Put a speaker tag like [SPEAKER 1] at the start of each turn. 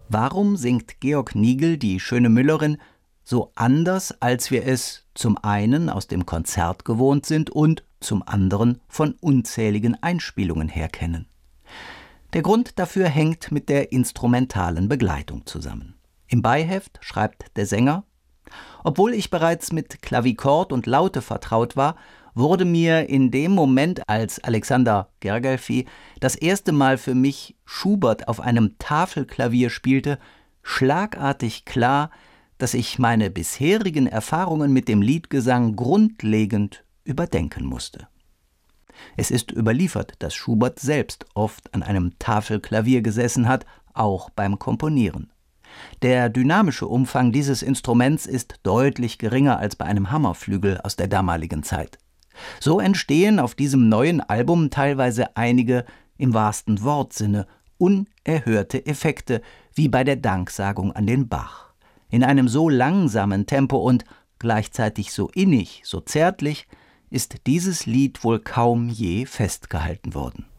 [SPEAKER 1] Warum singt Georg Nigel die schöne Müllerin so anders, als wir es zum einen aus dem Konzert gewohnt sind und zum anderen von unzähligen Einspielungen her kennen? Der Grund dafür hängt mit der instrumentalen Begleitung zusammen. Im Beiheft schreibt der Sänger: Obwohl ich bereits mit Klavichord und Laute vertraut war, wurde mir in dem Moment, als Alexander Gergelfi das erste Mal für mich Schubert auf einem Tafelklavier spielte, schlagartig klar, dass ich meine bisherigen Erfahrungen mit dem Liedgesang grundlegend überdenken musste. Es ist überliefert, dass Schubert selbst oft an einem Tafelklavier gesessen hat, auch beim Komponieren. Der dynamische Umfang dieses Instruments ist deutlich geringer als bei einem Hammerflügel aus der damaligen Zeit. So entstehen auf diesem neuen Album teilweise einige, im wahrsten Wortsinne, unerhörte Effekte, wie bei der Danksagung an den Bach. In einem so langsamen Tempo und gleichzeitig so innig, so zärtlich, ist dieses Lied wohl kaum je festgehalten worden.